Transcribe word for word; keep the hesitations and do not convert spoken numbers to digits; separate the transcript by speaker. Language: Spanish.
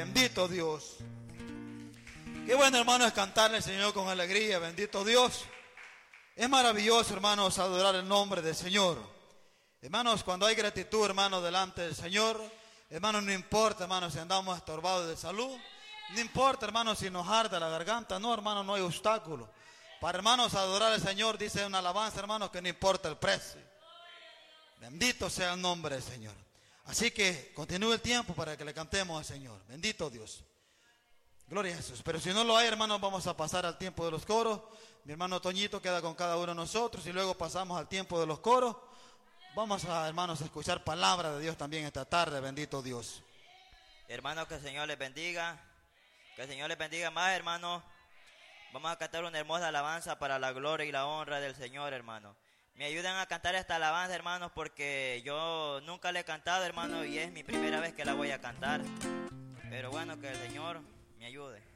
Speaker 1: bendito Dios. Qué bueno, hermano, es cantarle al Señor con alegría, bendito Dios. Es maravilloso, hermanos, adorar el nombre del Señor. Hermanos, cuando hay gratitud, hermanos, delante del Señor, hermanos, no importa, hermanos, si andamos estorbados de salud, no importa, hermanos, si nos arde la garganta, no, hermanos, no hay obstáculo. Para, hermanos, adorar al Señor, dice una alabanza, hermanos, que no importa el precio. Bendito sea el nombre del Señor. Así que continúe el tiempo para que le cantemos al Señor. Bendito Dios. Gloria a Jesús. Pero si no lo hay, hermanos, vamos a pasar al tiempo de los coros. Mi hermano Toñito queda con cada uno de nosotros y luego pasamos al tiempo de los coros. Vamos a, hermanos, a escuchar palabra de Dios también esta tarde. Bendito Dios.
Speaker 2: Hermanos, que el Señor les bendiga. Que el Señor les bendiga más, hermanos. Vamos a cantar una hermosa alabanza para la gloria y la honra del Señor, hermanos. Me ayudan a cantar esta alabanza, hermanos, porque yo nunca la he cantado, hermanos, y es mi primera vez que la voy a cantar. Pero bueno, que el Señor me ayude.